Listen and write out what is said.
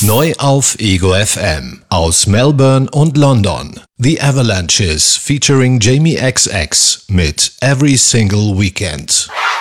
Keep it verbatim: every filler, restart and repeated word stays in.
Neu auf Ego F M aus Melbourne und London. The Avalanches featuring Jamie X X mit Every Single Weekend.